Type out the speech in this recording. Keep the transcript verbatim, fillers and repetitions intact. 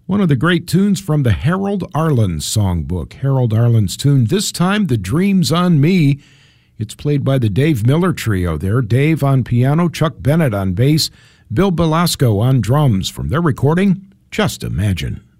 One of the great tunes from the Harold Arlen songbook. Harold Arlen's tune, this time, The Dreams on Me. It's played by the Dave Miller Trio there. Dave on piano, Chuck Bennett on bass, Bill Belasco on drums. From their recording, Just Imagine.